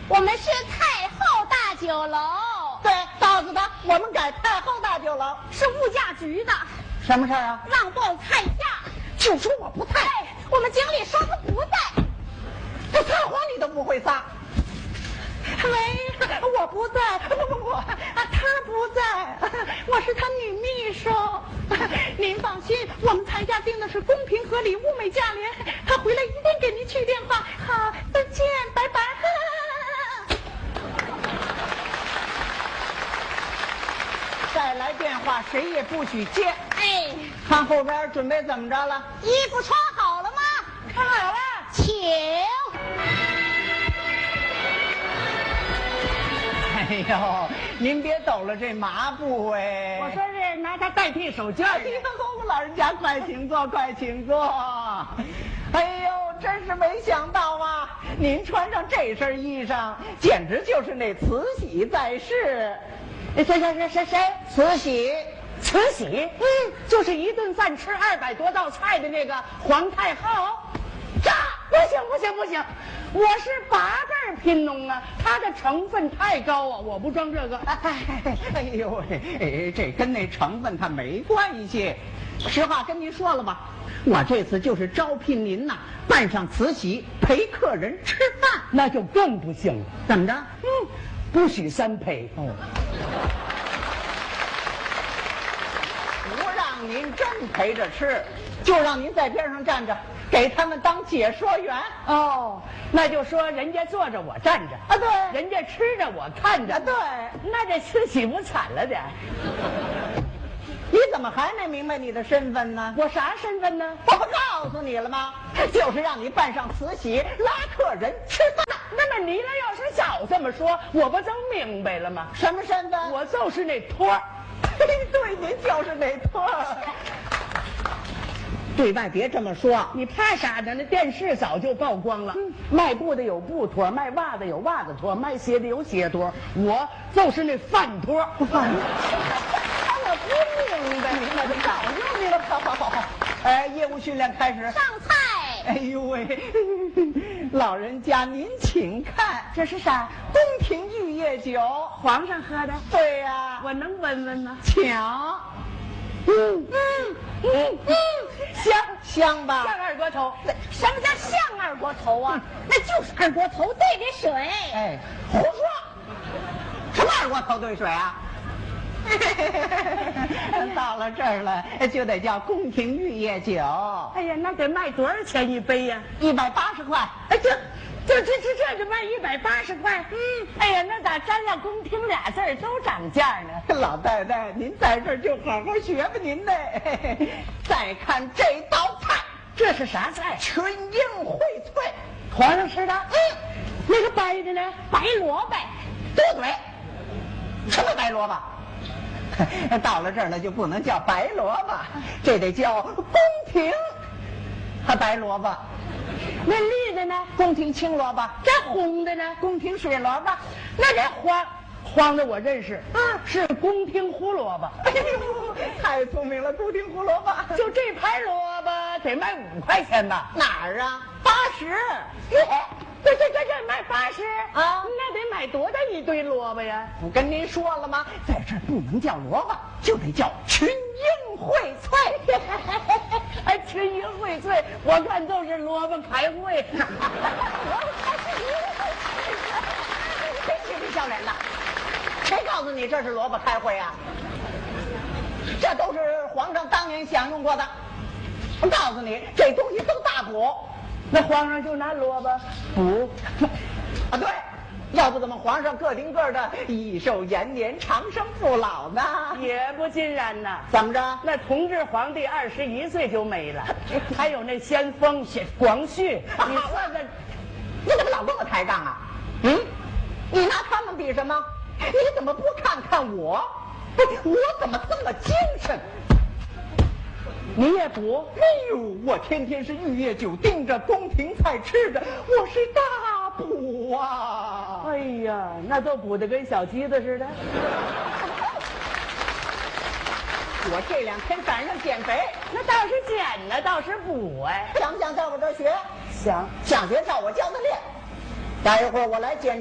我们是太后大酒楼。 对，告诉他我们改太后大酒楼。 是物价局的。 什么事啊？ 让报菜价。 就说我不在。 我们经理说他不在。 这撒谎你都不会撒。喂，我不在，他不在，我是他女秘书。您放心，我们菜价定的是公平合理、物美价廉。他回来一定给您去电话。好，再见，拜拜。再来电话，谁也不许接。 哎， 看后边准备怎么着了？ 衣服穿好了吗？ 穿好了， 请。 哎呦，您别抖了这麻布哎！ 我说是拿它代替手绢。 哎呦，老人家快请坐，快请坐。哎呦，真是没想到啊！您穿上这身衣裳，简直就是那慈禧在世。 谁？ 慈禧， 慈禧？就是一顿饭吃200多道菜的那个皇太后。不行，我是8字拼农啊，它的成分太高啊，我不装这个。 哎呦喂，这跟那成分它没关系。实话跟您说了吧，我这次就是招聘您呐，扮上慈禧陪客人吃饭， 那就更不行了。 怎么着？ 不许3陪。 不让您真陪着吃，就让您在边上站着，给他们当解说员。 哦，那就说人家坐着我站着啊，对， 人家吃着我看着， 啊，对。 那这慈禧不惨了点？ 你怎么还没明白你的身份呢？ 我啥身份呢？ 我不告诉你了吗？就是让你扮上慈禧拉客人吃饭。 那么你要是早这么说，我不都明白了吗？ 什么身份？ 我就是那托儿。 对，您就是那托儿。对外别这么说， 你怕啥呢？那电视早就曝光了。卖布的有布托，卖袜子有袜子托，卖鞋的有鞋托，我就是那饭托。 我不明白，明白的早就明白。好。业务训练开始。 上菜。 哎呦喂，老人家您请看， 这是啥？ 宫廷玉液酒， 皇上喝的。 对呀， 我能闻闻吗？ 抢。香吧？ 像二锅头。 什么叫像二锅头啊？那就是二锅头兑的水。 哎，胡说！什么二锅头兑水啊？到了这儿了，就得叫宫廷玉液酒。 哎呀，那得卖多少钱一杯呀 ？180块。 哎，这就卖180块。哎呀，那咋沾了宫廷俩字儿都涨价呢？ 老太太，您在这儿就好好学吧您呢。再看这道菜， 这是啥菜？ 群英荟萃， 皇上吃的。那个白的呢？ 白萝卜。 多嘴。什么白萝卜？到了这儿了就不能叫白萝卜，这得叫宫廷白萝卜。 那绿的呢？ 宫廷青萝卜。 这红的呢？ 宫廷水萝卜。 那这黄的我认识，是宫廷胡萝卜。 哎呦，太聪明了，宫廷胡萝卜。 就这盘萝卜得卖5块钱吧？ 哪儿啊？80。 这卖80 啊？ 那得买多大一堆萝卜呀？ 我跟您说了吗？在这儿不能叫萝卜，就得叫群英荟萃。 哎，群英荟萃，我看都是萝卜开会。 真是不笑人了！谁告诉你这是萝卜开会啊？这都是皇上当年享用过的。我告诉你，这东西都大补。 那皇上就拿萝卜补啊？对，要不怎么皇上个顶个的益寿延年、长生不老呢？ 也不尽然呐。 怎么着？ 那同治皇帝21岁就没了，还有那先锋广旭，你说个， 你怎么老跟我抬杠啊？你拿他们比什么？你怎么不看看我？我怎么这么精神？ 你也补？ 哎呦，我天天是玉液酒盯着，宫廷菜吃着，我是大补啊！ 哎呀，那都补得跟小鸡子似的。 我这2天赶上减肥， 那倒是减呢，倒是补哎。 想不想在我这儿学？ 想学照我教的练。待一会儿我来检